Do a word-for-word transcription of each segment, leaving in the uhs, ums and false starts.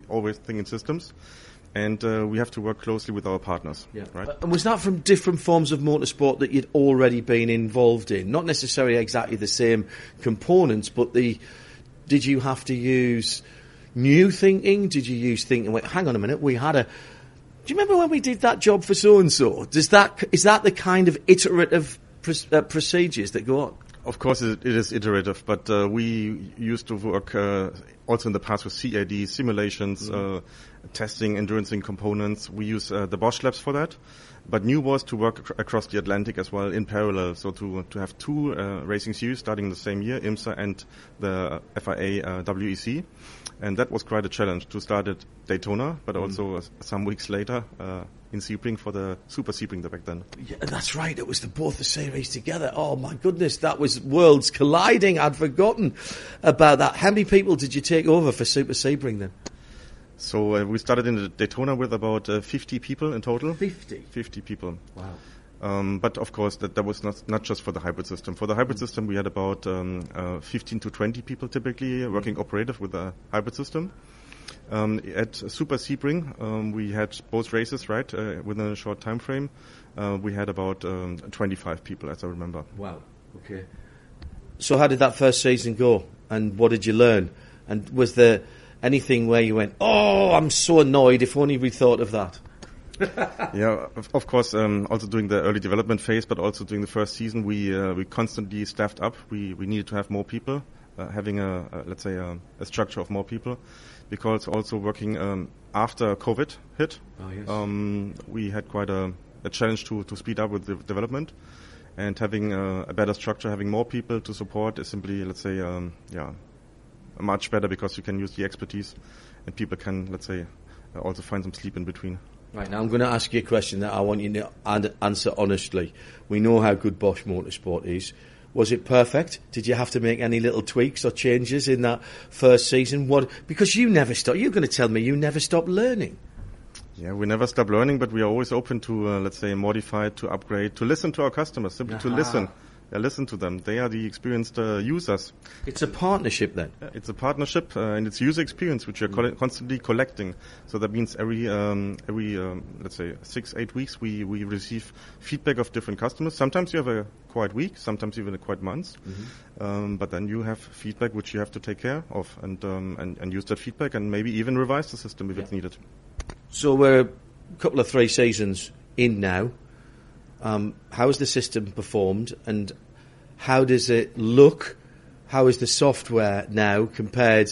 always think in systems. And uh, we have to work closely with our partners, yeah. right? And was that from different forms of motorsport that you'd already been involved in? Not necessarily exactly the same components, but the did you have to use new thinking? Did you use thinking, wait, hang on a minute, we had a... Do you remember when we did that job for so-and-so? Does that, is that the kind of iterative pr- uh, procedures that go on? Of course, it, it is iterative, but uh, we used to work uh, also in the past with C A D, simulations, mm-hmm. uh, testing, endurancing components. We use uh, the Bosch labs for that. But new was to work ac- across the Atlantic as well in parallel. So to to have two uh, racing series starting the same year, IMSA and the F I A uh, W E C. And that was quite a challenge to start at Daytona, but mm. also uh, some weeks later uh, in Sebring for the Super Sebring back then. Yeah, that's right. It was the both the series together. Oh my goodness, that was worlds colliding. I'd forgotten about that. How many people did you take over for Super Sebring then? So uh, we started in the Daytona with about uh, fifty people in total. fifty? fifty people. Wow. Um, but of course, that, that was not, not just for the hybrid system. For the hybrid mm. system, we had about um, uh, fifteen to twenty people typically mm. working operative with the hybrid system. Um, at Super Sebring, um, we had both races, right, uh, within a short time frame. Uh, we had about um, twenty-five people, as I remember. Wow. Okay. So how did that first season go? And what did you learn? And was there anything where you went, oh, I'm so annoyed, if only we thought of that? Yeah, of, of course, um, also during the early development phase, but also during the first season, we uh, we constantly staffed up. We we needed to have more people, uh, having a, a let's say a, a structure of more people, because also working um, after COVID hit, oh, yes. um, we had quite a, a challenge to, to speed up with the development, and having a, a better structure, having more people to support is simply, let's say, um, yeah, much better, because you can use the expertise, and people can, let's say, uh, also find some sleep in between. Right, now I'm going to ask you a question that I want you to ad- answer honestly. We know how good Bosch Motorsport is. Was it perfect? Did you have to make any little tweaks or changes in that first season? What? Because you never stop. You're going to tell me you never stop learning. Yeah, we never stop learning, but we are always open to, uh, let's say, modify, to upgrade, to listen to our customers, simply Aha. to listen. Yeah, listen to them. They are the experienced uh, users. It's a partnership then? Yeah, it's a partnership, uh, and it's user experience, which you're mm. co- constantly collecting. So that means every, um, every um, let's say, six, eight weeks, we, we receive feedback of different customers. Sometimes you have a quiet week, sometimes even a quiet month. Mm-hmm. Um, but then you have feedback which you have to take care of, and, um, and, and use that feedback, and maybe even revise the system if yeah. it's needed. So we're a couple of three seasons in now. Um, how has the system performed, and how does it look? How is the software now compared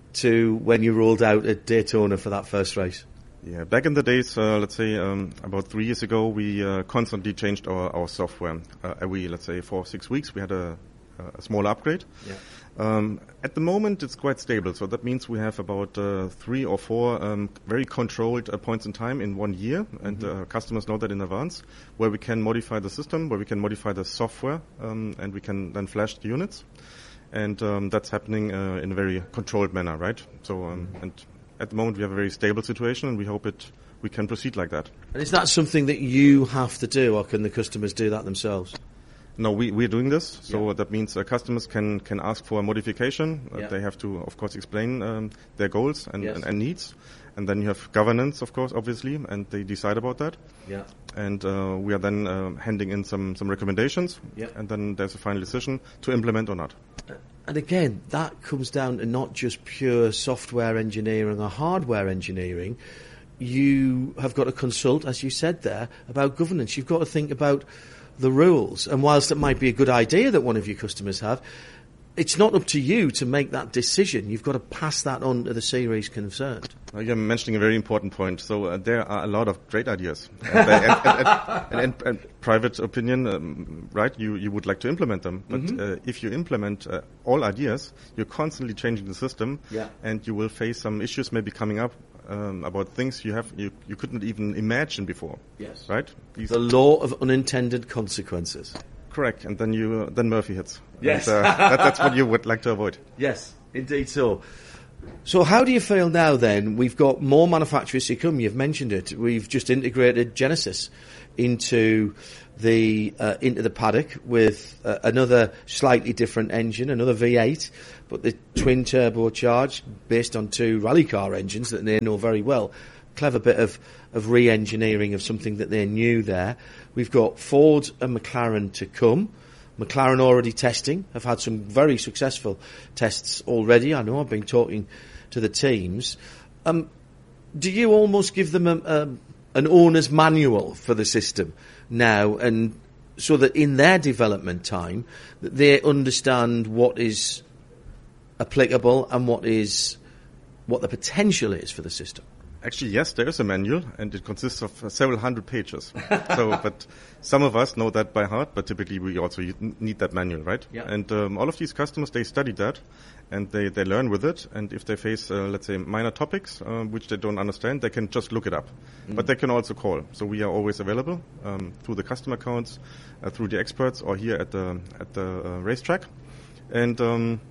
to when you rolled out at Daytona for that first race? Yeah, back in the days, uh, let's say um, about three years ago, we uh, constantly changed our, our software. Uh, every, let's say, four or six weeks, we had a, a small upgrade. Yeah. Um, at the moment, it's quite stable. So that means we have about uh, three or four um, very controlled uh, points in time in one year, mm-hmm. and uh, customers know that in advance, where we can modify the system, where we can modify the software, um, and we can then flash the units. And um, that's happening uh, in a very controlled manner, right? So, um, and at the moment, we have a very stable situation, and we hope it we can proceed like that. And is that something that you have to do, or can the customers do that themselves? No, we, we're doing this. So yeah. that means uh, customers can, can ask for a modification. Uh, yeah. They have to, of course, explain um, their goals and, yes. and, and needs. And then you have governance, of course, obviously, and they decide about that. Yeah. And uh, we are then uh, handing in some, some recommendations. Yeah. And then there's a final decision to implement or not. And again, that comes down to not just pure software engineering or hardware engineering. You have got to consult, as you said there, about governance. You've got to think about the rules. And whilst it might be a good idea that one of your customers have, it's not up to you to make that decision. You've got to pass that on to the series concerned. Well, you're mentioning a very important point. So uh, there are a lot of great ideas. And, they, and, and, and, and, and private opinion, um, right, you, you would like to implement them. But mm-hmm. uh, if you implement uh, all ideas, you're constantly changing the system. Yeah. And you will face some issues maybe coming up um, about things you have you, you couldn't even imagine before. Yes. Right? These the law of unintended consequences. Correct. And then you uh, then Murphy hits. Yes. And, uh, that, that's what you would like to avoid. Yes, indeed so. So how do you feel now then? We've got more manufacturers to come. You've mentioned it. We've just integrated Genesis into the uh, into the paddock with uh, another slightly different engine, another V eight, but the twin turbocharged based on two rally car engines that they know very well. Clever bit of, of re-engineering of something that they knew there. We've got Ford and McLaren to come. McLaren already testing, have had some very successful tests already. I know I've been talking to the teams. Um, do you almost give them a, a, an owner's manual for the system now, and so that in their development time that they understand what is applicable and what is what the potential is for the system? Actually, yes, there is a manual, and it consists of uh, several hundred pages. So, but some of us know that by heart, but typically we also need that manual, right? Yeah. And um, all of these customers, they study that, and they, they learn with it. And if they face, uh, let's say, minor topics uh, which they don't understand, they can just look it up. Mm. But they can also call. So we are always available um, through the customer accounts, uh, through the experts, or here at the at the uh, racetrack. And um,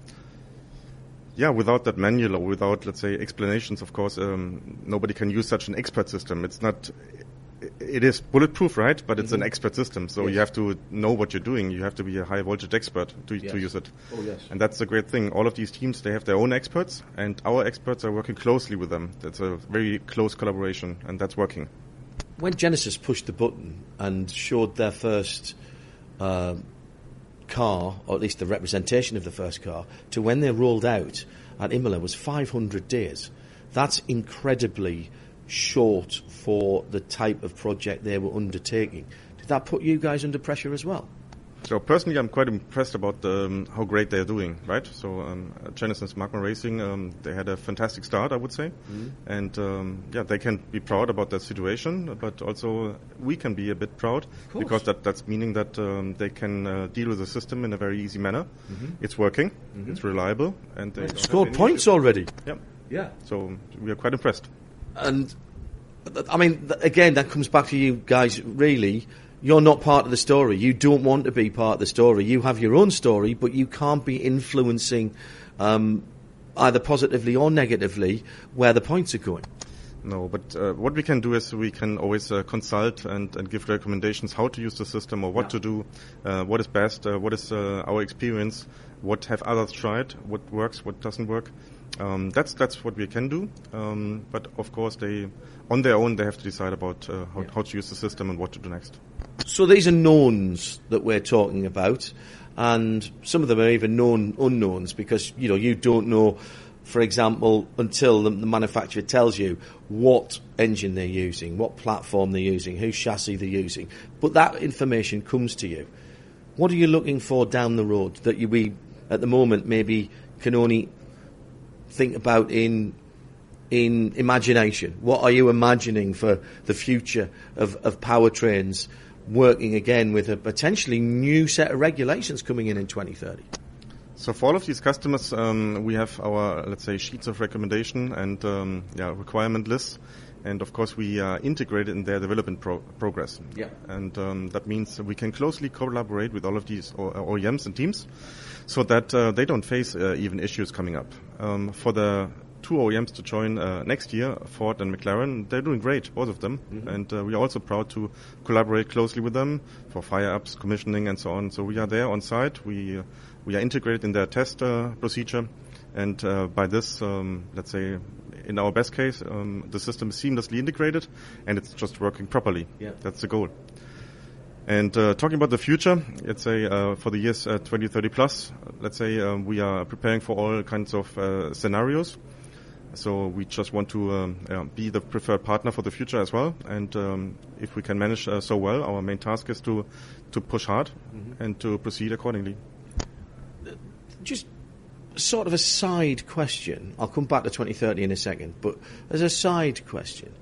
Yeah, without that manual or without, let's say, explanations, of course, um, nobody can use such an expert system. It's not, it is bulletproof, right? But it's mm-hmm. an expert system, so yes. you have to know what you're doing. You have to be a high voltage expert to, yes. to use it. Oh, yes. And that's the great thing. All of these teams, they have their own experts, and our experts are working closely with them. That's a very close collaboration, and that's working. When Genesis pushed the button and showed their first uh, car, or at least the representation of the first car, to when they rolled out at Imola was five hundred days. That's incredibly short for the type of project they were undertaking. Did that put you guys under pressure as well? So personally, I'm quite impressed about um, how great they're doing, right? So um, Genesis Magma Racing, um, they had a fantastic start, I would say. Mm-hmm. And um, yeah, they can be proud about that situation, but also we can be a bit proud because that, that's meaning that um, they can uh, deal with the system in a very easy manner. Mm-hmm. It's working, mm-hmm. it's reliable, and they scored points issues. already. Yeah, yeah. So we are quite impressed. And I mean, again, that comes back to you guys, really. You're not part of the story. You don't want to be part of the story. You have your own story, but you can't be influencing um, either positively or negatively where the points are going. No, but uh, what we can do is we can always uh, consult and, and give recommendations how to use the system or what yeah. to do, uh, what is best, uh, what is uh, our experience, what have others tried, what works, what doesn't work. Um, that's that's what we can do. Um, but of course, they on their own they have to decide about uh, how, yeah. how to use the system and what to do next. So these are knowns that we're talking about, and some of them are even known unknowns because you know you don't know, for example, until the, the manufacturer tells you what engine they're using, what platform they're using, whose chassis they're using. But that information comes to you. What are you looking for down the road that you, we, at the moment, maybe can only think about in in imagination? What are you imagining for the future of, of powertrains working again with a potentially new set of regulations coming in in twenty thirty? So for all of these customers, um, we have our, let's say, sheets of recommendation and um, yeah, requirement lists. And of course, we are integrated in their development pro- progress. Yeah. And um, that means we can closely collaborate with all of these O E Ms and teams so that uh, they don't face uh, even issues coming up. Um, for the two O E Ms to join uh, next year, Ford and McLaren, they're doing great, both of them. Mm-hmm. And uh, we are also proud to collaborate closely with them for fire-ups, commissioning, and so on. So we are there on site. We uh, we are integrated in their test uh, procedure. And uh, by this, um, let's say, in our best case, um, the system is seamlessly integrated and it's just working properly. Yeah. That's the goal. And uh, talking about the future, let's say uh, for the years uh, twenty thirty plus, let's say um, we are preparing for all kinds of uh, scenarios. So we just want to um, yeah, be the preferred partner for the future as well. And um, if we can manage uh, so well, our main task is to, to push hard mm-hmm. and to proceed accordingly. Just sort of a side question. I'll come back to twenty thirty in a second, but as a side question,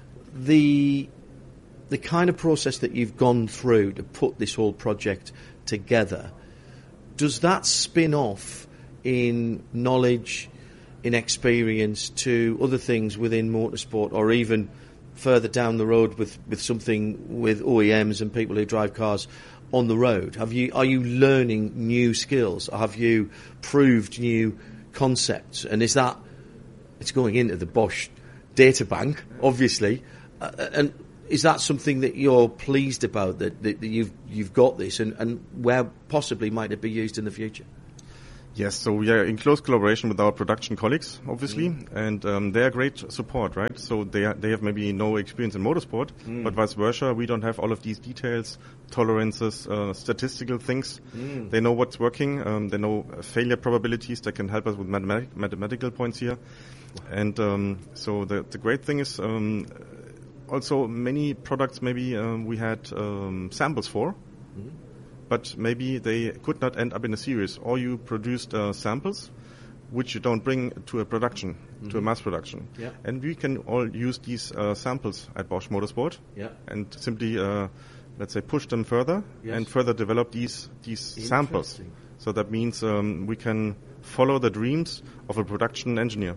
the the kind of process that you've gone through to put this whole project together, does that spin off in knowledge, in experience to other things within motorsport, or even further down the road with, with something with O E Ms and people who drive cars on the road? Have you are you learning new skills? Have you proved new concepts? And is that it's going into the Bosch data bank, obviously? Uh, and is that something that you're pleased about, that, that, that you've you've got this, and, and where possibly might it be used in the future? Yes, so we are in close collaboration with our production colleagues, obviously, mm. and um, they are great support, right? So they are, they have maybe no experience in motorsport, mm. but vice versa, we don't have all of these details, tolerances, uh, statistical things. Mm. They know what's working, um, they know uh, failure probabilities that can help us with mathematic, mathematical points here. And um, so the, the great thing is um, also many products maybe um, we had um, samples for, mm. but maybe they could not end up in a series, or you produced uh, samples which you don't bring to a production, mm-hmm. to a mass production. Yeah. And we can all use these uh, samples at Bosch Motorsport, yeah. and simply, uh, let's say, push them further, yes. and further develop these these samples. So that means um, we can follow the dreams of a production engineer.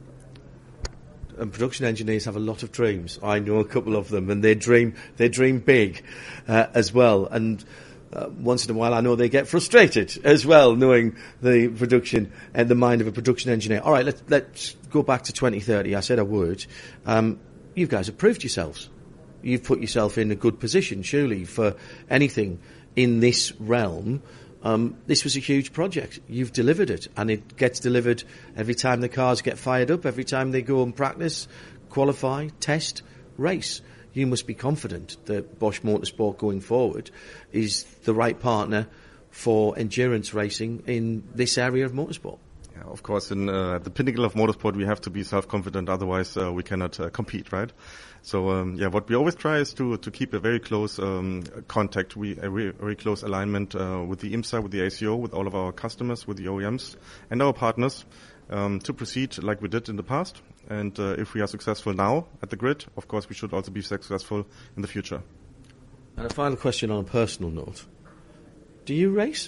And production engineers have a lot of dreams. I know a couple of them, and they dream they dream big uh, as well. And Uh, once in a while, I know they get frustrated as well, knowing the production and the mind of a production engineer. All right, let's, let's go back to twenty thirty. I said I would. Um, you guys have proved yourselves. You've put yourself in a good position, surely, for anything in this realm. Um, this was a huge project. You've delivered it, and it gets delivered every time the cars get fired up, every time they go and practice, qualify, test, race. You must be confident that Bosch Motorsport going forward is the right partner for endurance racing in this area of motorsport. Yeah, of course, in uh, at the pinnacle of motorsport, we have to be self-confident. Otherwise, uh, we cannot uh, compete, right? So, um, yeah, what we always try is to to keep a very close um, contact, we a very, very close alignment uh, with the IMSA, with the A C O, with all of our customers, with the O E Ms, and our partners. Um, to proceed like we did in the past, and uh, if we are successful now at the grid, of course we should also be successful in the future. And a final question on a personal note. Do you race?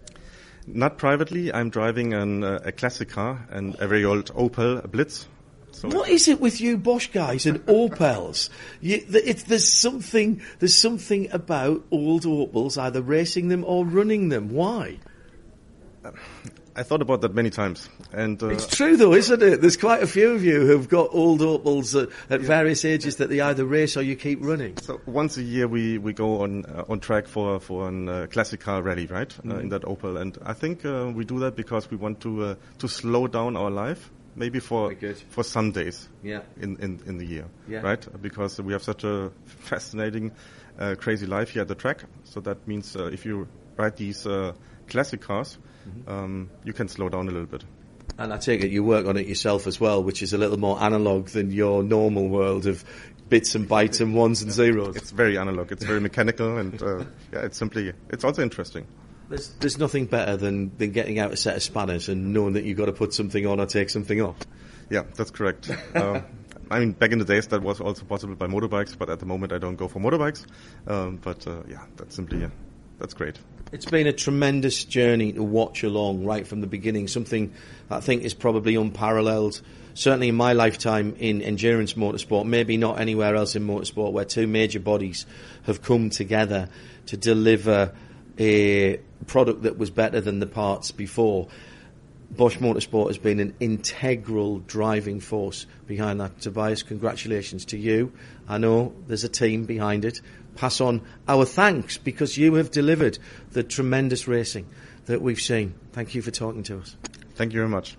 Not privately. I'm driving an, uh, a classic car, and a very old Opel Blitz. So what is it with you Bosch guys and Opels? You, it's, there's something there's something about old Opels, either racing them or running them. Why? Uh, I thought about that many times, and uh, it's true though, isn't it? There's quite a few of you who've got old Opels at, at yeah. various ages that they either race or you keep running. So once a year we, we go on uh, on track for for a uh, classic car rally, right? Mm-hmm. Uh, in that Opel, and I think uh, we do that because we want to uh, to slow down our life, maybe for for some days, yeah. in, in in the year, yeah. right? Because we have such a fascinating, uh, crazy life here at the track. So that means uh, if you ride these uh, classic cars. Mm-hmm. Um, you can slow down a little bit. And I take it you work on it yourself as well, which is a little more analogue than your normal world of bits and bytes and ones and zeros. It's very analog. It's very mechanical, and uh, yeah, it's simply it's also interesting. There's there's nothing better than, than getting out a set of spanners and knowing that you've got to put something on or take something off. Yeah, that's correct. uh, I mean, back in the days that was also possible by motorbikes, but at the moment I don't go for motorbikes. Um, but uh, yeah, that's simply uh, that's great. It's been a tremendous journey to watch along right from the beginning, something I think is probably unparalleled, certainly in my lifetime in endurance motorsport, maybe not anywhere else in motorsport, where two major bodies have come together to deliver a product that was better than the parts before. Bosch Motorsport has been an integral driving force behind that. Tobias, congratulations to you. I know there's a team behind it. Pass on our thanks, because you have delivered the tremendous racing that we've seen. Thank you for talking to us. Thank you very much.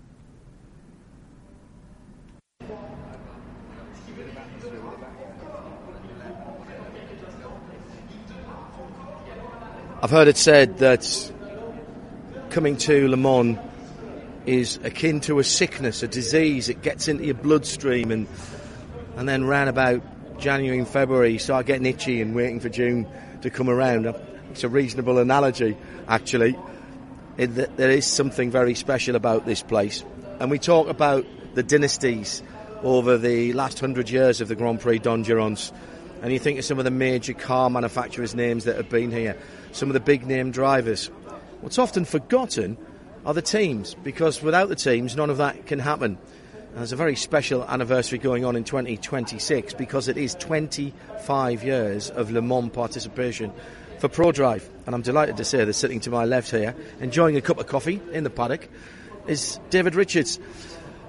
I've heard it said that coming to Le Mans is akin to a sickness, a disease. It gets into your bloodstream, and and then round about January and February you start getting itchy and waiting for June to come around. It's a reasonable analogy, actually. It, th- there is something very special about this place. And we talk about the dynasties over the last hundred years of the Grand Prix d'Endurance, and you think of some of the major car manufacturers' names that have been here, some of the big name drivers. What's often forgotten are the teams, because without the teams none of that can happen. And there's a very special anniversary going on in twenty twenty-six, because it is twenty-five years of Le Mans participation for ProDrive. And I'm delighted to say that sitting to my left here, enjoying a cup of coffee in the paddock, is David Richards.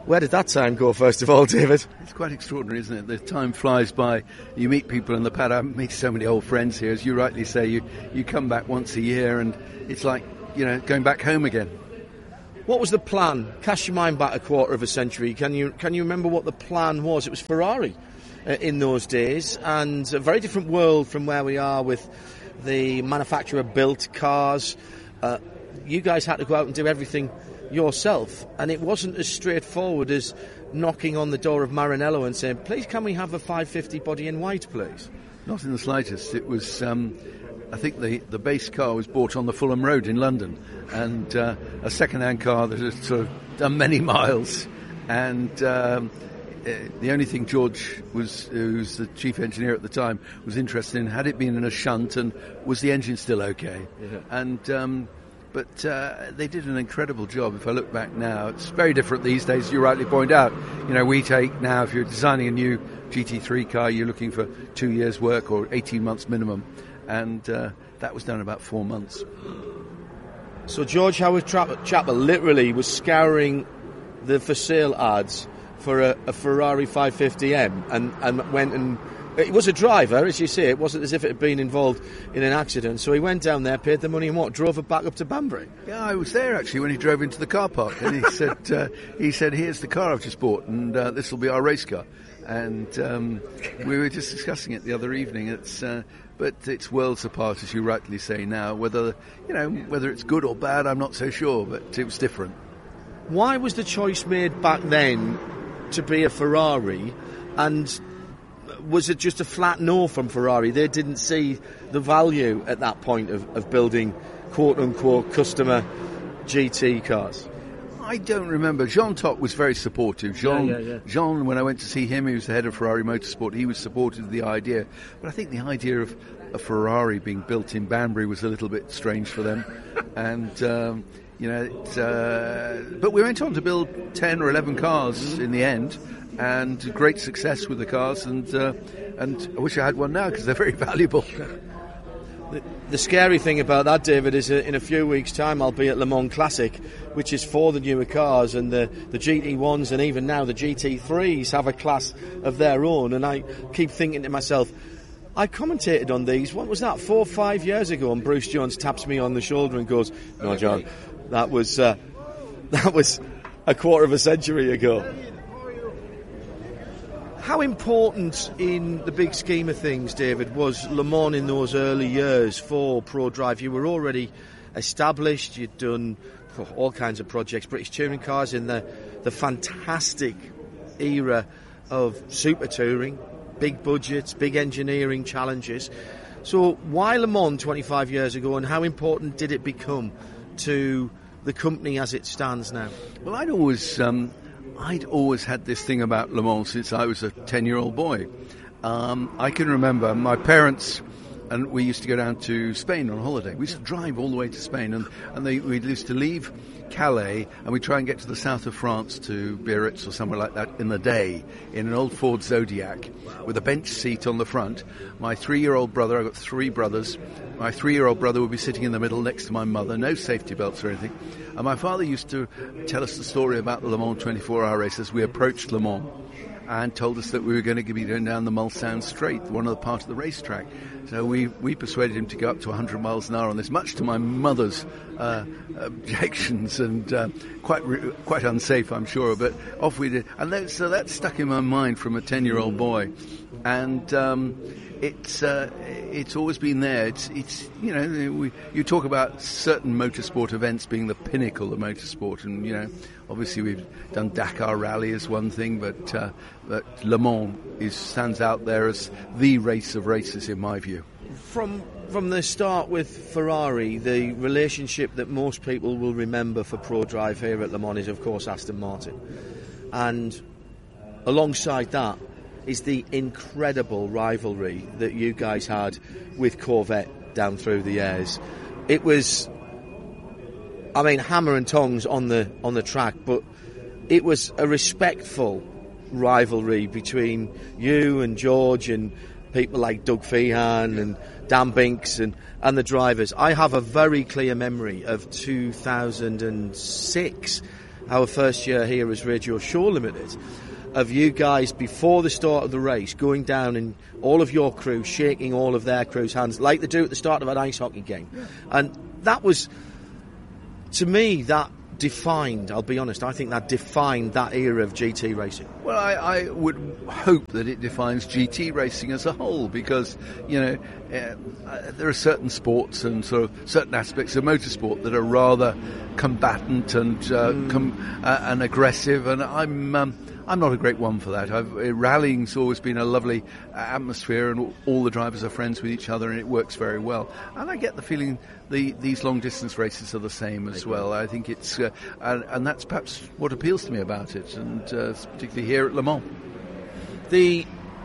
Where did that time go, first of all, David? It's quite extraordinary, isn't it? The time flies by. You meet people in the pad. I meet so many old friends here. As you rightly say, you, you come back once a year and it's like, you know, going back home again. What was the plan? Cast your mind back a quarter of a century. Can you can you remember what the plan was? It was Ferrari uh, in those days, and a very different world from where we are with the manufacturer-built cars. Uh, you guys had to go out and do everything yourself, and it wasn't as straightforward as knocking on the door of Maranello and saying, please can we have a five fifty body in white, please? Not in the slightest. It was, um, I think the, the base car was bought on the Fulham Road in London, and uh, a second-hand car that had sort of done many miles, and um, the only thing George was, who was the chief engineer at the time, was interested in, had it been in a shunt and was the engine still okay? Yeah. And um, But uh, they did an incredible job. If I look back now, it's very different these days, as you rightly point out. You know, we take now, if you're designing a new G T three car, you're looking for two years' work or eighteen months minimum. And uh, that was done in about four months. So George Howard Chapel literally was scouring the for sale ads for a, a Ferrari five fifty M and, and went and... It was a driver, as you say. It wasn't as if it had been involved in an accident. So he went down there, paid the money, and what? Drove it back up to Banbury. Yeah, I was there actually when he drove into the car park, and he said, uh, "He said, here's the car I've just bought, and uh, this will be our race car." And um, we were just discussing it the other evening. It's, uh, but it's worlds apart, as you rightly say now. Whether you know whether it's good or bad, I'm not so sure, but it was different. Why was the choice made back then to be a Ferrari, and was it just a flat no from Ferrari? They didn't see the value at that point of, of building quote-unquote customer G T cars? I don't remember. Jean Todt was very supportive. Jean, yeah, yeah, yeah. Jean, when I went to see him, he was the head of Ferrari Motorsport, he was supportive of the idea. But I think the idea of a Ferrari being built in Banbury was a little bit strange for them. and, um, you know, it, uh, but we went on to build ten or eleven cars in the end, and great success with the cars, and uh, and I wish I had one now because they're very valuable. The, the scary thing about that, David, is that in a few weeks' time I'll be at Le Mans Classic, which is for the newer cars, and the, the G T ones and even now the G T threes have a class of their own, and I keep thinking to myself, I commentated on these, what was that, four or five years ago, and Bruce Jones taps me on the shoulder and goes, no, John, that was uh, that was a quarter of a century ago. How important in the big scheme of things, David, was Le Mans in those early years for ProDrive? You were already established, you'd done all kinds of projects, British touring cars in the, the fantastic era of super touring, big budgets, big engineering challenges. So why Le Mans twenty-five years ago, and how important did it become to the company as it stands now? Well, I'd always... Um I'd always had this thing about Le Mans since I was a ten-year-old boy. Um, I can remember my parents, and we used to go down to Spain on holiday. We used to drive all the way to Spain, and, and they, we used to leave Calais, and we'd try and get to the south of France, to Biarritz or somewhere like that, in the day, in an old Ford Zodiac, with a bench seat on the front. My three-year-old brother, I've got three brothers, my three-year-old brother would be sitting in the middle next to my mother, no safety belts or anything. And my father used to tell us the story about the Le Mans twenty-four hour race as we approached Le Mans, and told us that we were going to be going down the Mulsanne Straight, one of the part of the racetrack. So we, we persuaded him to go up to one hundred miles an hour on this, much to my mother's uh, objections, and uh, quite re- quite unsafe, I'm sure. But off we did, and that, so that stuck in my mind from a ten-year-old boy, and um, it's uh, it's always been there. It's it's you know we, you talk about certain motorsport events being the pinnacle of motorsport, and you know obviously we've done Dakar Rally as one thing, but uh, but Le Mans is stands out there as the race of races in my view. From from the start with Ferrari, the relationship that most people will remember for ProDrive here at Le Mans is of course Aston Martin, and alongside that is the incredible rivalry that you guys had with Corvette down through the years. It was, I mean, hammer and tongs on the on the track, but it was a respectful rivalry between you and George and people like Doug Feehan and Dan Binks and, and the drivers. I have a very clear memory of two thousand six our first year here as Radio Show Limited, of you guys before the start of the race going down and all of your crew shaking all of their crew's hands like they do at the start of an ice hockey game. Yeah. And that was, to me, that defined, I'll be honest, I think that defined that era of G T racing. Well, I, I would hope that it defines G T racing as a whole, because, you know, uh, there are certain sports and sort of certain aspects of motorsport that are rather combatant and uh, mm. com- uh, and aggressive, and I'm um, I'm not a great one for that. I've, uh, rallying's always been a lovely atmosphere, and all the drivers are friends with each other, and it works very well. And I get the feeling the, these long-distance races are the same as well. I think it's, uh, and, and that's perhaps what appeals to me about it, and uh, particularly here at Le Mans. The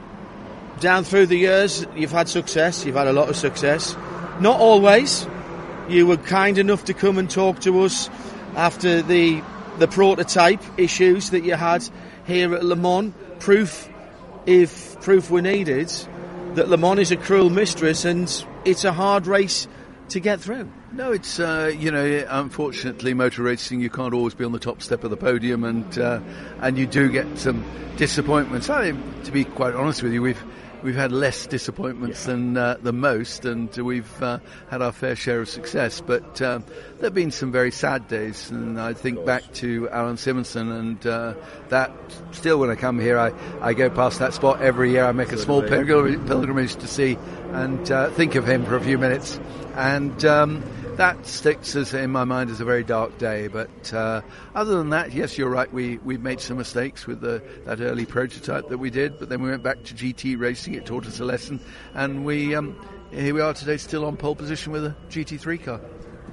down through the years, you've had success. You've had a lot of success. Not always. You were kind enough to come and talk to us after the the prototype issues that you had here at Le Mans. Proof, if proof were needed, that Le Mans is a cruel mistress and it's a hard race to get through. No, it's, uh, you know, unfortunately, motor racing, you can't always be on the top step of the podium, and uh, and you do get some disappointments. I, to be quite honest with you, we've we've had less disappointments yeah. than uh, than most, and we've uh, had our fair share of success. But uh, there have been some very sad days, and I think back to Alan Simonson, and uh, that still, when I come here, I, I go past that spot every year. I make a small pilgrim- pilgrimage to see and uh, think of him for a few minutes, and um, that sticks as in my mind as a very dark day. But uh, other than that, yes, you're right. We we made some mistakes with the, that early prototype that we did, but then we went back to G T racing. It taught us a lesson, and we um, here we are today, still on pole position with a G T three car.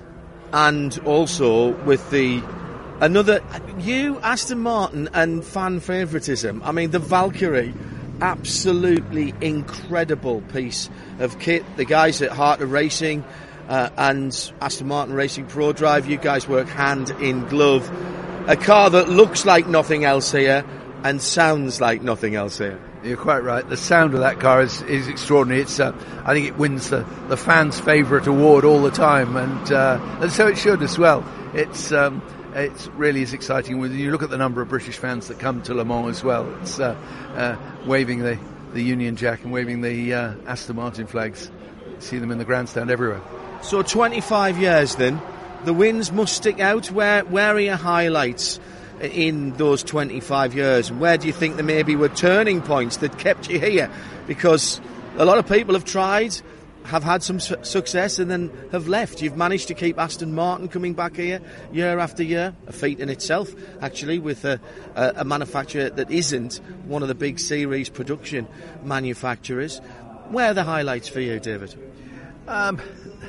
And also with the another you Aston Martin and fan favouritism. I mean, the Valkyrie, absolutely incredible piece of kit. The guys at Heart of Racing. Uh, and Aston Martin Racing Pro Drive, you guys work hand in glove. A car that looks like nothing else here and sounds like nothing else here. You're quite right. The sound of that car is, is extraordinary. It's, uh, I think it wins the, the fans' favourite award all the time, and uh, and so it should as well. It's um, it's really is exciting. When you look at the number of British fans that come to Le Mans as well, it's uh, uh, waving the, the Union Jack and waving the uh, Aston Martin flags. See them in the grandstand everywhere. So twenty-five years then, the wins must stick out. Where where are your highlights in those twenty-five years? Where do you think there maybe were turning points that kept you here? Because a lot of people have tried, have had some su- success and then have left. You've managed to keep Aston Martin coming back here year after year, a feat in itself, actually, with a, a, a manufacturer that isn't one of the big series production manufacturers. Where are the highlights for you, David? Um,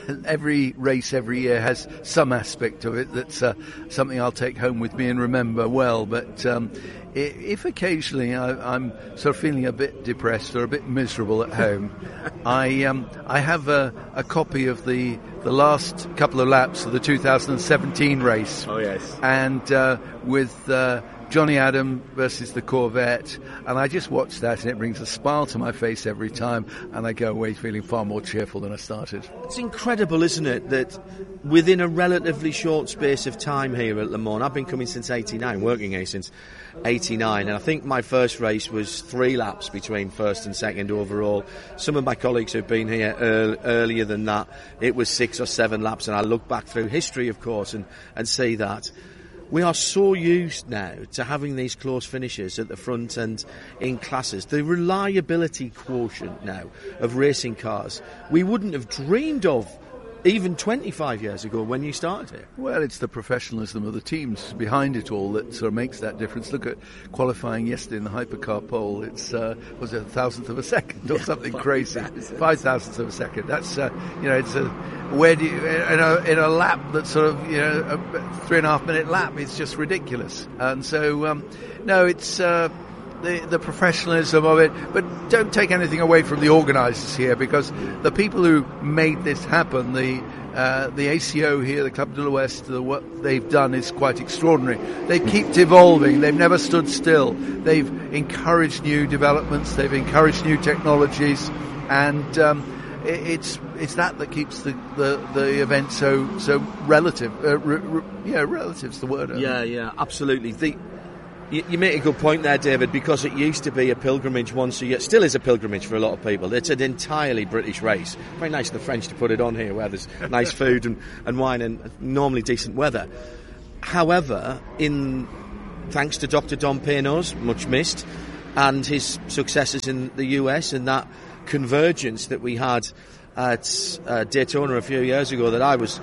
every race every year has some aspect of it that's uh, something I'll take home with me and remember well, but um, if occasionally I, I'm sort of feeling a bit depressed or a bit miserable at home, I um, I have a, a copy of the the last couple of laps of the two thousand seventeen race. Oh yes, and uh, with uh, Johnny Adam versus the Corvette, and I just watch that and it brings a smile to my face every time, and I go away feeling far more cheerful than I started. It's incredible, isn't it, that within a relatively short space of time here at Le Mans, I've been coming since eighty-nine, working here since eighty-nine, and I think my first race was three laps between first and second overall. Some of my colleagues who've been here earl- earlier than that, it was six or seven laps, and I look back through history, of course, and, and see that. We are so used now to having these close finishes at the front and in classes. The reliability quotient now of racing cars, we wouldn't have dreamed of even twenty-five years ago when you started here. Well, it's the professionalism of the teams behind it all that sort of makes that difference. Look at qualifying yesterday in the hypercar pole. It's uh, was it a thousandth of a second or something crazy? Five thousandths of a second. That's uh, you know, it's a where do you in a in a lap that's sort of you know a three and a half minute lap. It's just ridiculous. And so um, no, it's. Uh, The, the professionalism of it, but don't take anything away from the organisers here, because the people who made this happen, the uh, the A C O here, the Club de l'Ouest, the, what they've done is quite extraordinary. They keep evolving. They've never stood still. They've encouraged new developments. They've encouraged new technologies, and um, it, it's it's that that keeps the, the, the event so so relative. Uh, re, re, yeah, relative's the word. Yeah, yeah, absolutely. The, you, you make a good point there, David, because it used to be a pilgrimage once a year. Still is a pilgrimage for a lot of people. It's an entirely British race. Very nice of the French to put it on here, where there's nice food and, and wine and normally decent weather. However, in thanks to Doctor Dom Peynos, much missed, and his successes in the U S and that convergence that we had at uh, Daytona a few years ago, that I was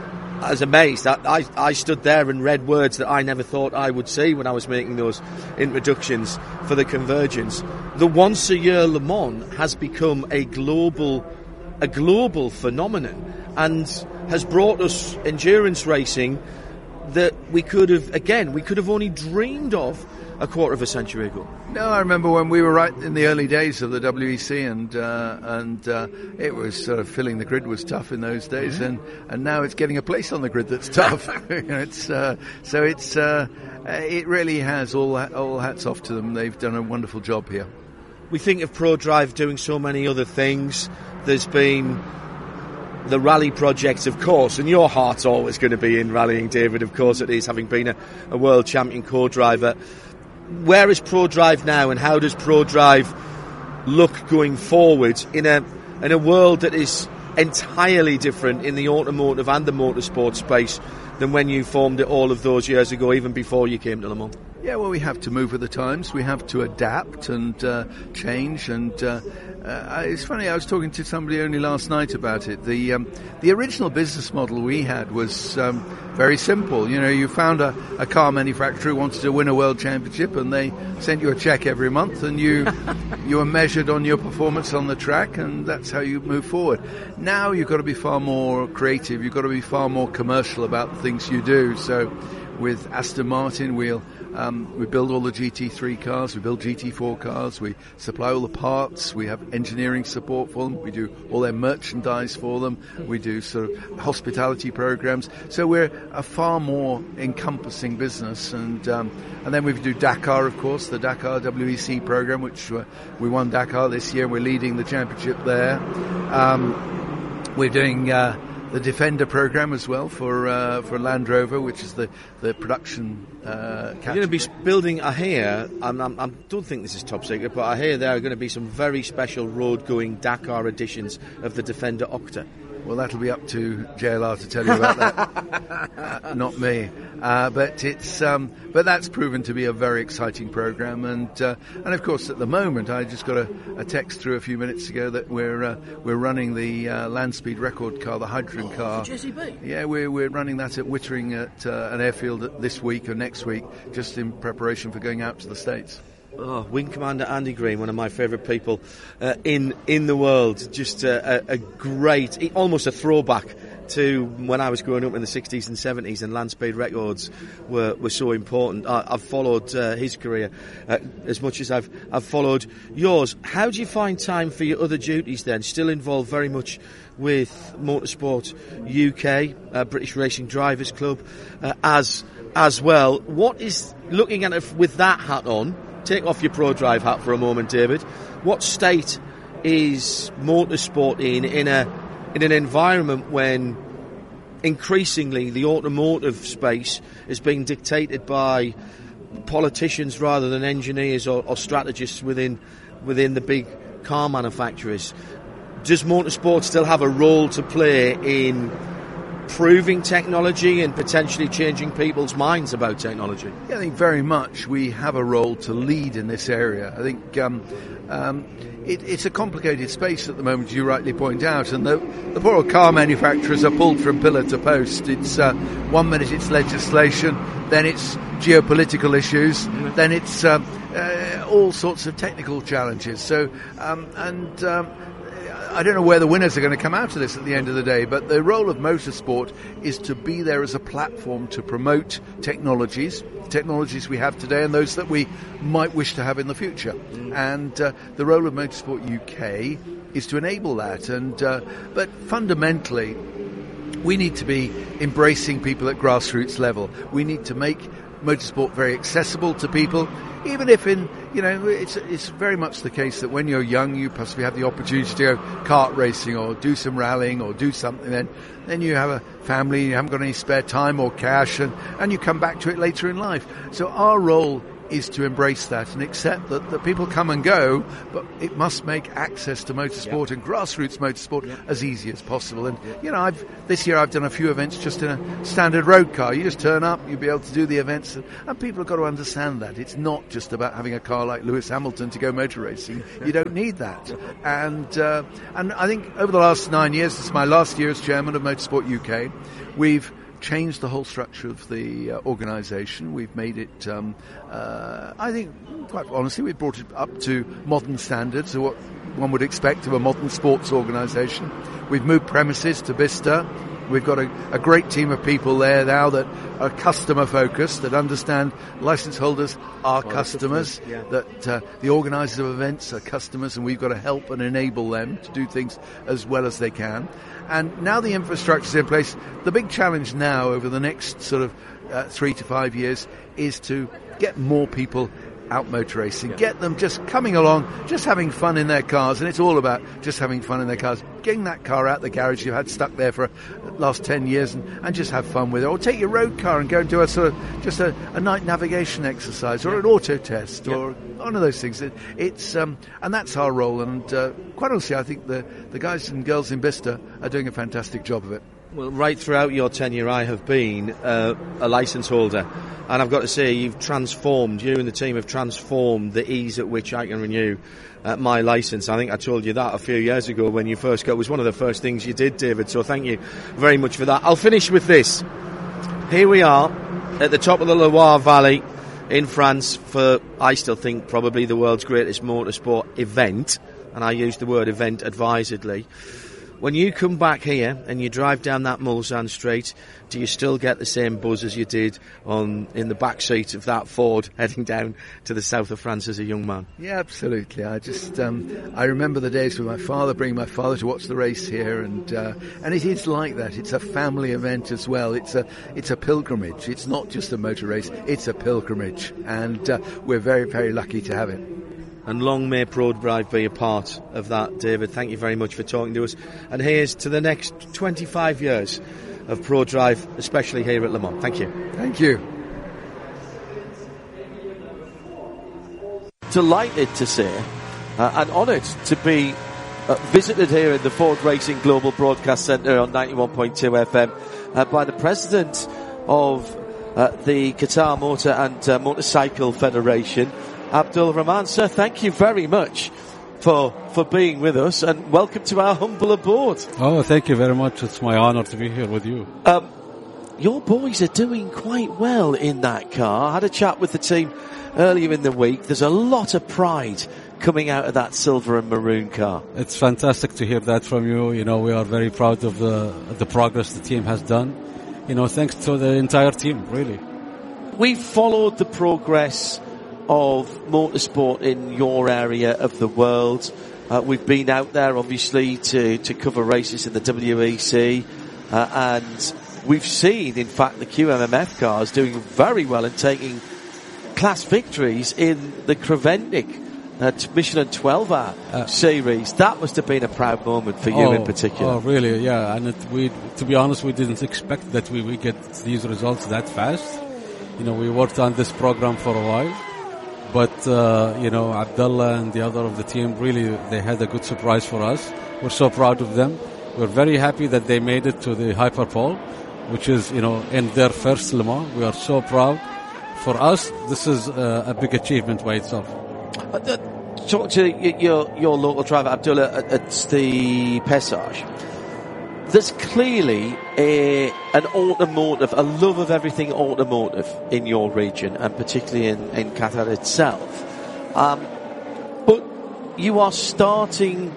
I was amazed. I, I, I stood there and read words that I never thought I would see when I was making those introductions for the convergence. The once a year Le Mans has become a global a global phenomenon and has brought us endurance racing that we could have, again, we could have only dreamed of a quarter of a century ago. No, I remember when we were right in the early days of the W E C, and uh, and uh, it was sort of filling the grid was tough in those days, yeah. and, and now it's getting a place on the grid that's tough. you know, it's uh, so it's uh, it really has all all hats off to them. They've done a wonderful job here. We think of ProDrive doing so many other things. There's been the rally project, of course, and your heart's always going to be in rallying, David. Of course it is, having been a, a world champion co-driver. Where is ProDrive now, and how does ProDrive look going forward in a in a world that is entirely different in the automotive and the motorsport space than when you formed it all of those years ago, even before you came to Le Mans? Yeah, well, we have to move with the times. We have to adapt and uh, change. And uh, uh, it's funny, I was talking to somebody only last night about it. The um, the original business model we had was um, very simple. You know, you found a, a car manufacturer who wanted to win a world championship, and they sent you a check every month, and you you were measured on your performance on the track, and that's how you move forward. Now you've got to be far more creative. You've got to be far more commercial about the things you do. So with Aston Martin, we'll Um, we build all the G T three cars, we build G T four cars, we supply all the parts, we have engineering support for them, we do all their merchandise for them, we do sort of hospitality programs. So we're a far more encompassing business. And um, and then we do Dakar, of course, the Dakar W E C program, which uh, we won Dakar this year. We're leading the championship there. Um, we're doing Uh, the Defender program as well for uh, for Land Rover, which is the the production. Uh, You're going to be building. I hear. I'm, I'm, I don't think this is top secret, but I hear there are going to be some very special road-going Dakar editions of the Defender Octa. Well, that'll be up to J L R to tell you about that, uh, not me. Uh, but it's um, but that's proven to be a very exciting program, and uh, and of course at the moment I just got a, a text through a few minutes ago that we're uh, we're running the uh, land speed record car, the hydrogen oh, car. For J C B. Yeah, we're we're running that at Wittering at uh, an airfield this week or next week, just in preparation for going out to the States. Oh, Wing Commander Andy Green, one of my favourite people uh, in in the world. Just a, a, a great, almost a throwback to when I was growing up in the sixties and seventies, and land speed records were, were so important. I, I've followed uh, his career uh, as much as I've I've followed yours. How do you find time for your other duties then? Still involved very much with Motorsport U K, uh, British Racing Drivers Club, uh, as as well. What is, looking at it with that hat on, take off your ProDrive hat for a moment, David. What state is motorsport in in a in an environment when increasingly the automotive space is being dictated by politicians rather than engineers or, or strategists within within the big car manufacturers? Does motorsport still have a role to play in proving technology and potentially changing people's minds about technology? Yeah, I think very much we have a role to lead in this area. I think um, um, it, it's a complicated space at the moment, you rightly point out, and the, the poor old car manufacturers are pulled from pillar to post. It's uh, one minute it's legislation, then it's geopolitical issues, mm-hmm. then it's uh, uh, all sorts of technical challenges. So um, and um, I don't know where the winners are going to come out of this at the end of the day, but the role of motorsport is to be there as a platform to promote technologies, technologies we have today and those that we might wish to have in the future. Mm. And uh, the role of Motorsport U K is to enable that. And uh, but fundamentally, we need to be embracing people at grassroots level. We need to make motorsport very accessible to people, even if in you know, it's it's very much the case that when you're young, you possibly have the opportunity to go kart racing or do some rallying or do something. Then, then you have a family, you haven't got any spare time or cash, and, and you come back to it later in life. So our role is to embrace that and accept that, that people come and go, but it must make access to motorsport yeah. and grassroots motorsport yeah. as easy as possible. And, yeah. you know, I've this year I've done a few events just in a standard road car. You just turn up, you'll be able to do the events, and, and people have got to understand that. It's not just about having a car like Lewis Hamilton to go motor racing. You don't need that. And, uh, and I think over the last nine years, this is my last year as chairman of Motorsport U K, we've changed the whole structure of the uh, organisation. We've made it, um, uh, I think, quite honestly, we've brought it up to modern standards, or what one would expect of a modern sports organisation. We've moved premises to Bicester. We've got a, a great team of people there now that are customer focused, that understand licence holders are well, customers, yeah. that uh, the organisers of events are customers, and we've got to help and enable them to do things as well as they can. And now the infrastructure is in place. The big challenge now over the next sort of uh, three to five years is to get more people out motor racing, yeah. get them just coming along, just having fun in their cars, and it's all about just having fun in their cars. Getting that car out the garage you've had stuck there for the last ten years and, and just have fun with it. Or take your road car and go and do a sort of just a, a night navigation exercise or yeah. an auto test yeah. or one of those things. It, it's um, and that's our role. And uh, quite honestly, I think the, the guys and girls in Bicester are doing a fantastic job of it. Well, right throughout your tenure, I have been uh, a licence holder, and I've got to say, you've transformed, you and the team have transformed the ease at which I can renew uh, my licence. I think I told you that a few years ago when you first got. It was one of the first things you did, David, so thank you very much for that. I'll finish with this. Here we are at the top of the Loire Valley in France for, I still think, probably the world's greatest motorsport event, and I use the word event advisedly. When you come back here and you drive down that Mulsanne Straight, do you still get the same buzz as you did on in the back seat of that Ford heading down to the south of France as a young man? Yeah, absolutely. I just um, I remember the days with my father, bringing my father to watch the race here, and uh, and it is like that. It's a family event as well. It's a it's a pilgrimage. It's not just a motor race. It's a pilgrimage, and uh, we're very very lucky to have it. And long may ProDrive be a part of that, David. Thank you very much for talking to us. And here's to the next twenty-five years of ProDrive, especially here at Le Mans. Thank you. Thank you. Delighted to say uh, and honoured to be uh, visited here in the Ford Racing Global Broadcast Centre on ninety-one point two F M uh, by the president of uh, the Qatar Motor and uh, Motorcycle Federation, Abdul Rahman. Sir, thank you very much for for being with us, and welcome to our humble abode. Oh, thank you very much. It's my honor to be here with you. Um, your boys are doing quite well in that car. I had a chat with the team earlier in the week. There's a lot of pride coming out of that silver and maroon car. It's fantastic to hear that from you. You know, we are very proud of the the progress the team has done. You know, thanks to the entire team, really. We've followed the progress of motorsport in your area of the world. Uh, we've been out there, obviously, to, to cover races in the W E C, uh, and we've seen, in fact, the Q M M F cars doing very well and taking class victories in the Crevendic uh, Michelin twelve hour uh, series. That must have been a proud moment for you oh, in particular. Oh, really? Yeah. And it, we, to be honest, we didn't expect that we would get these results that fast. You know, we worked on this program for a while. But, uh, you know, Abdullah and the other of the team, really, they had a good surprise for us. We're so proud of them. We're very happy that they made it to the Hyperpole, which is, you know, in their first Le Mans. We are so proud. For us, this is uh, a big achievement by itself. Uh, uh, talk to your, your local driver, Abdullah, at, at the Passage. There's clearly a, an automotive, a love of everything automotive in your region, and particularly in, in Qatar itself. Um, but you are starting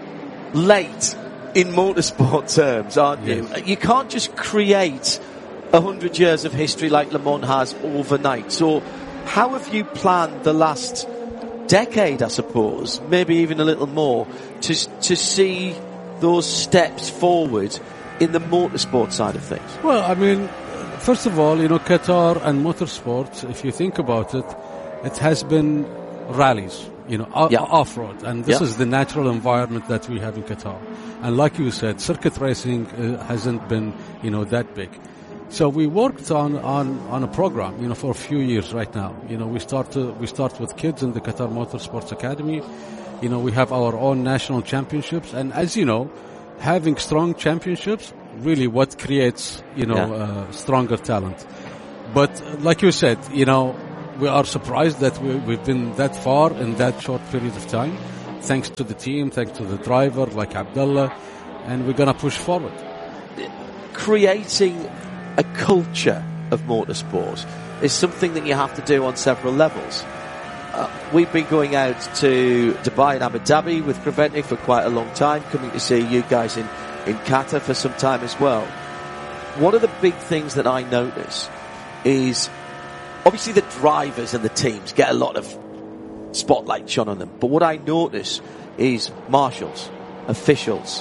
late in motorsport terms, aren't you? Yes. You can't just create a hundred years of history like Le Mans has overnight. So how have you planned the last decade, I suppose, maybe even a little more, to to see those steps forward in the motorsport side of things? Well, I mean, first of all, you know, Qatar and motorsport, if you think about it, it has been rallies, you know, o- Yeah. off-road. And this Yeah. is the natural environment that we have in Qatar. And like you said, circuit racing uh, hasn't been, you know, that big. So we worked on, on, on a program, you know, for a few years right now. You know, we start to, we start with kids in the Qatar Motorsports Academy. You know, we have our own national championships. And as you know, having strong championships, really what creates, you know, Yeah. uh, stronger talent. But uh, like you said, you know, we are surprised that we, we've been that far in that short period of time. Thanks to the team, thanks to the driver like Abdullah, and we're going to push forward. Creating a culture of motorsport is something that you have to do on several levels. Uh, we've been going out to Dubai and Abu Dhabi with Preventing for quite a long time, coming to see you guys in, in Qatar for some time as well. One of the big things that I notice is obviously the drivers and the teams get a lot of spotlight shone on them, but what I notice is marshals, officials,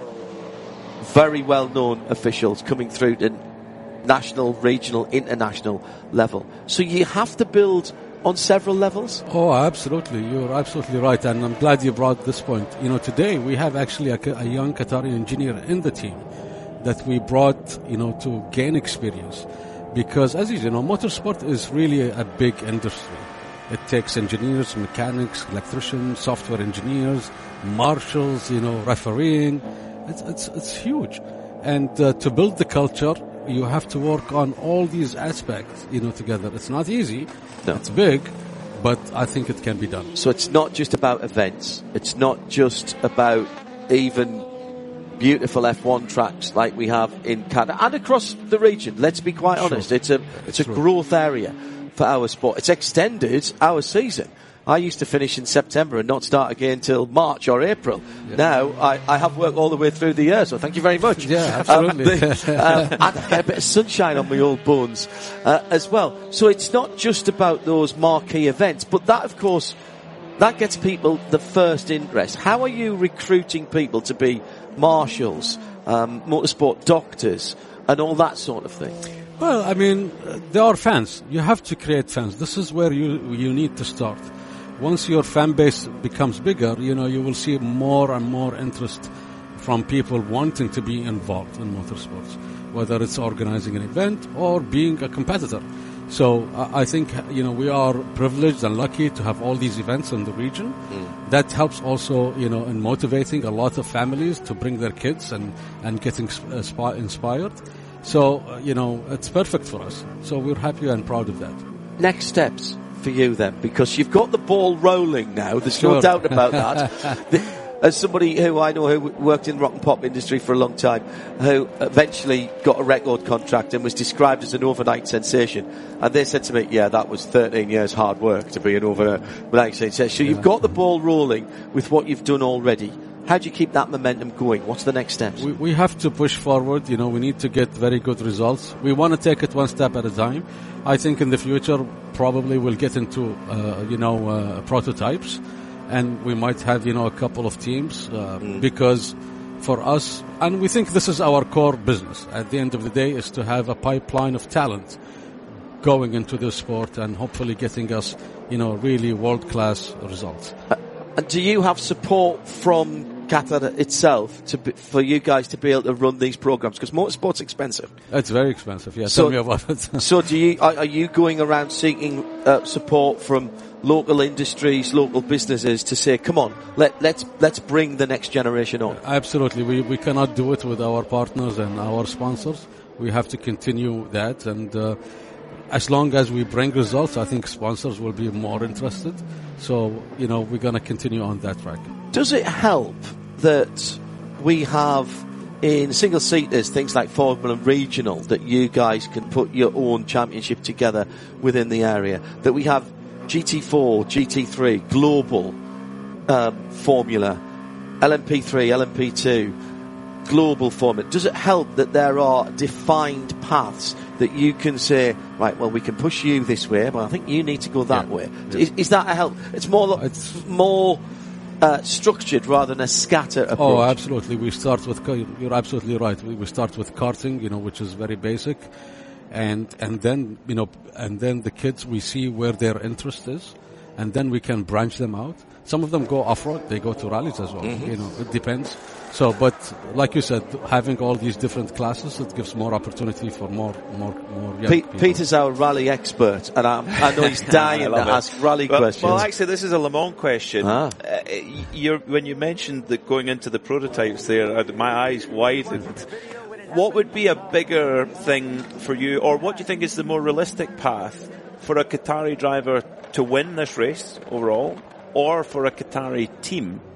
very well-known officials coming through to national, regional, international level. So you have to build on several levels? Oh, absolutely. You're absolutely right. And I'm glad you brought this point. You know, today we have actually a, a young Qatari engineer in the team that we brought, you know, to gain experience. Because, as you know, motorsport is really a, a big industry. It takes engineers, mechanics, electricians, software engineers, marshals, you know, refereeing. It's, it's, it's huge. And uh, to build the culture, you have to work on all these aspects, you know, together. It's not easy. No. It's big, but I think it can be done. So it's not just about events. It's not just about even beautiful F one tracks like we have in Qatar and across the region. Let's be quite Sure. honest. It's a it's a True. growth area for our sport. It's extended our season. I used to finish in September and not start again until March or April. Yeah. Now I, I have work all the way through the year, so thank you very much. Yeah, absolutely. Um, the, um, and I get a bit of sunshine on my old bones uh, as well. So it's not just about those marquee events, but that, of course, that gets people the first interest. How are you recruiting people to be marshals, um, motorsport doctors, and all that sort of thing? Well, I mean, uh, there are fans. You have to create fans. This is where you you need to start. Once your fan base becomes bigger, you know, you will see more and more interest from people wanting to be involved in motorsports, whether it's organizing an event or being a competitor. So uh, I think, you know, we are privileged and lucky to have all these events in the region. Mm. That helps also, you know, in motivating a lot of families to bring their kids and, and getting uh, inspired. So, uh, you know, it's perfect for us. So we're happy and proud of that. Next steps for you then, because you've got the ball rolling now. There's Sure. no doubt about that. the, as somebody who I know who worked in the rock and pop industry for a long time, who eventually got a record contract and was described as an overnight sensation, and they said to me, yeah, that was thirteen years hard work to be an overnight sensation. So you've got the ball rolling with what you've done already. How do you keep that momentum going? What's the next steps? We, we have to push forward. You know, we need to get very good results. We want to take it one step at a time. I think in the future, probably we'll get into, uh, you know, uh, prototypes, and we might have, you know, a couple of teams uh, mm. because for us, and we think this is our core business. At the end of the day, is to have a pipeline of talent going into the sport and hopefully getting us, you know, really world-class results. Uh, and do you have support from Qatar itself to be, for you guys to be able to run these programs? Because motorsport's expensive. It's very expensive. Yeah, so, tell me about it. So, do you are, are you going around seeking uh, support from local industries, local businesses to say, "Come on, let let's let's bring the next generation on"? Absolutely, we we cannot do it with our partners and our sponsors. We have to continue that, and uh, as long as we bring results, I think sponsors will be more interested. So, you know, we're going to continue on that track. Does it help that we have in single seaters things like Formula Regional, that you guys can put your own championship together within the area, that we have G T four, G T three, global um, formula, L M P three, L M P two, global formula? Does it help that there are defined paths that you can say, right, well, we can push you this way, but I think you need to go that yeah. way? Yeah. Is, is that a help? It's more it's more uh, structured rather than a scatter approach. Oh, absolutely. We start with, you're absolutely right. We, we start with karting, you know, which is very basic. And, and then, you know, and then the kids, we see where their interest is. and then we can branch them out. Some of them go off-road, they go to rallies as well. Mm-hmm. You know, it depends. So, but like you said, having all these different classes, it gives more opportunity for more, more, more young Pete, people. Peter's our rally expert, and I'm, I know he's dying to ask rally well, questions. Well, actually, this is a Le Mans question. Ah. Uh, you're, when you mentioned that going into the prototypes there, my eyes widened. What would be a bigger thing for you, or what do you think is the more realistic path for a Qatari driver to win this race overall, or for a Qatari team